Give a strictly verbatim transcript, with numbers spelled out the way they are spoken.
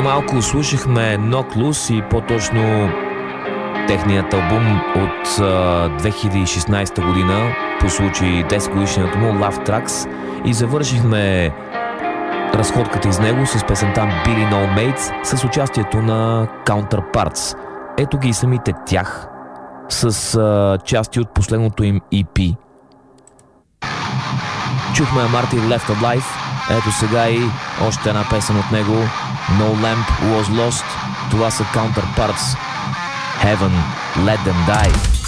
малко слушахме Knocked Loose и по-точно техният албум от а, две хиляди и шестнадесета година по случай десет годишнината му Love Tracks и завършихме разходката из него с песента Billy No Mates с участието на Counterparts. Ето ги и самите тях с а, части от последното им и пи. Чухме Marty Left Alive. Ето сега и още една песен от него, No Lamp Was Lost. Това са Counterparts. Heaven, Let Them Die.